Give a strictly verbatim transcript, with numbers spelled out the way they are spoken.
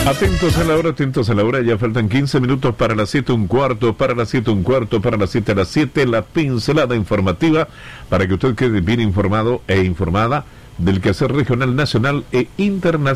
Atentos a la hora, atentos a la hora, ya faltan quince minutos para las siete, un cuarto, para las siete, un cuarto, para las siete, a las siete, la pincelada informativa para que usted quede bien informado e informada del quehacer regional, nacional e internacional.